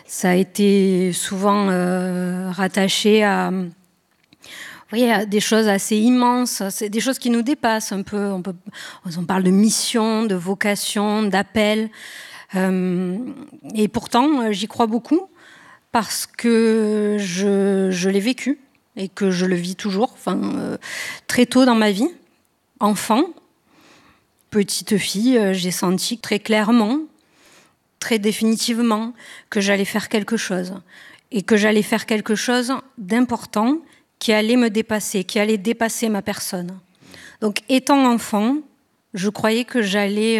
Ça a été souvent rattaché à, à des choses assez immenses, c'est des choses qui nous dépassent un peu. On parle de mission, de vocation, d'appel. Et pourtant, j'y crois beaucoup parce que je l'ai vécu et que je le vis toujours. Très tôt dans ma vie, enfant, petite fille, j'ai senti très clairement, très définitivement, que j'allais faire quelque chose. Et que j'allais faire quelque chose d'important qui allait me dépasser, qui allait dépasser ma personne. Donc, étant enfant, je croyais que j'allais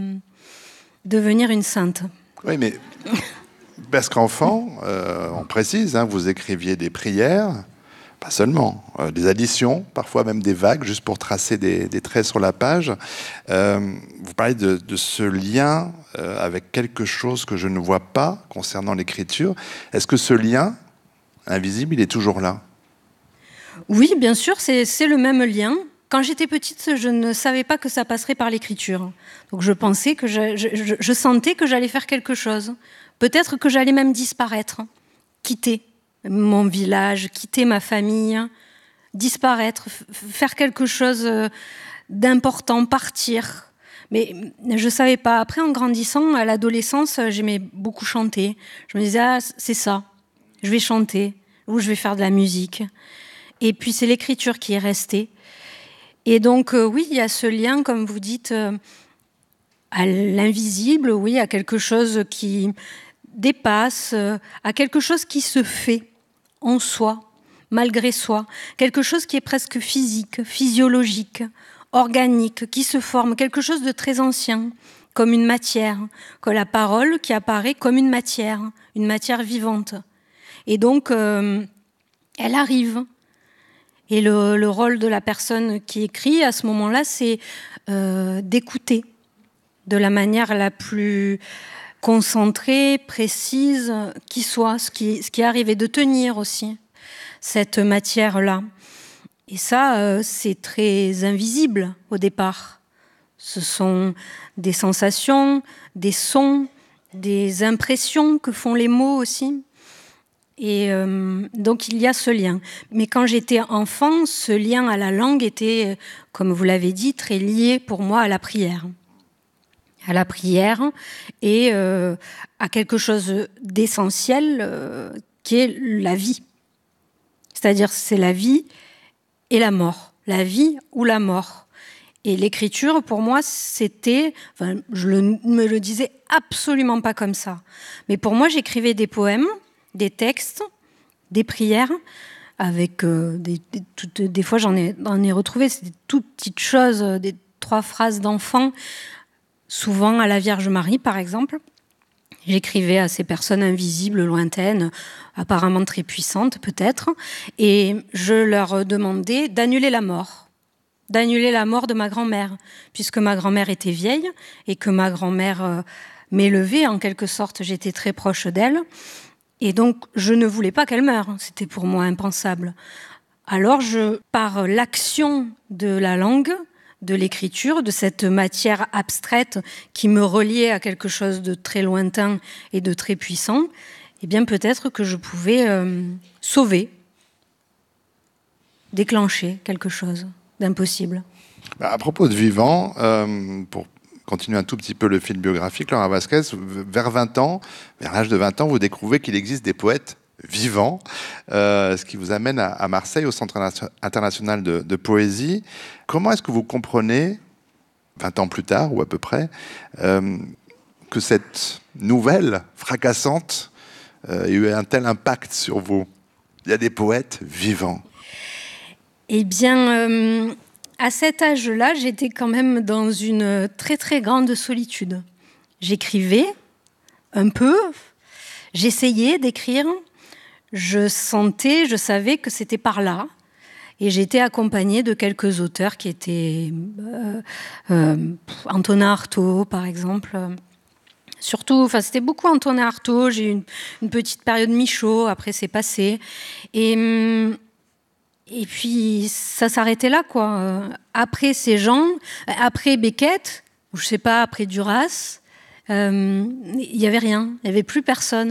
devenir une sainte. Oui, mais parce qu'enfant, on précise, vous écriviez des prières, pas seulement, des additions, parfois même des vagues, juste pour tracer des traits sur la page. Vous parlez de ce lien avec quelque chose que je ne vois pas concernant l'écriture. Est-ce que ce lien invisible, il est toujours là ? Oui, bien sûr, c'est le même lien. Quand j'étais petite, je ne savais pas que ça passerait par l'écriture. Donc je pensais que je sentais que j'allais faire quelque chose. Peut-être que j'allais même disparaître, quitter mon village, quitter ma famille, disparaître, faire quelque chose d'important, partir. Mais je ne savais pas. Après, en grandissant, à l'adolescence, j'aimais beaucoup chanter. Je me disais, c'est ça, je vais chanter, ou je vais faire de la musique. Et puis, c'est l'écriture qui est restée. Et donc, oui, il y a ce lien, comme vous dites, à l'invisible, oui, à quelque chose qui dépasse, à quelque chose qui se fait en soi, malgré soi, quelque chose qui est presque physique, physiologique, organique, qui se forme, quelque chose de très ancien, comme une matière, que la parole qui apparaît comme une matière vivante. Et donc, elle arrive. Et le rôle de la personne qui écrit, à ce moment-là, c'est d'écouter de la manière la plus concentrée, précise, qui soit, ce qui arrive, et de tenir aussi cette matière-là. Et ça, c'est très invisible au départ. Ce sont des sensations, des sons, des impressions que font les mots aussi. Et donc, il y a ce lien. Mais quand j'étais enfant, ce lien à la langue était, comme vous l'avez dit, très lié pour moi à la prière. À la prière et à quelque chose d'essentiel qui est la vie. C'est-à-dire, c'est la vie et la mort. La vie ou la mort. Et l'écriture, pour moi, c'était... je ne me le disais absolument pas comme ça. Mais pour moi, j'écrivais des poèmes, des textes, des prières, avec des fois j'en ai retrouvé, c'est des toutes petites choses, des 3 phrases d'enfants, souvent à la Vierge Marie par exemple. J'écrivais à ces personnes invisibles, lointaines, apparemment très puissantes peut-être, et je leur demandais d'annuler la mort de ma grand-mère, puisque ma grand-mère était vieille et que ma grand-mère m'élevait en quelque sorte, j'étais très proche d'elle. Et donc, je ne voulais pas qu'elle meure. C'était pour moi impensable. Alors, par l'action de la langue, de l'écriture, de cette matière abstraite qui me reliait à quelque chose de très lointain et de très puissant, eh bien, peut-être que je pouvais sauver, déclencher quelque chose d'impossible. À propos de vivant, pour continuer un tout petit peu le fil biographique, Laura Vasquez, vers l'âge de 20 ans, vous découvrez qu'il existe des poètes vivants, ce qui vous amène à Marseille, au Centre international de poésie. Comment est-ce que vous comprenez, 20 ans plus tard, ou à peu près, que cette nouvelle fracassante ait eu un tel impact sur vous ? Il y a des poètes vivants. Eh bien... à cet âge-là, j'étais quand même dans une très très grande solitude. J'écrivais un peu, j'essayais d'écrire, je savais que c'était par là. Et j'étais accompagnée de quelques auteurs qui étaient Antonin Artaud, par exemple. Surtout, c'était beaucoup Antonin Artaud. J'ai eu une petite période Michaud, après c'est passé. Et puis, ça s'arrêtait là, quoi. Après ces gens, après Beckett, ou je sais pas, après Duras, il n'y avait rien. Il n'y avait plus personne.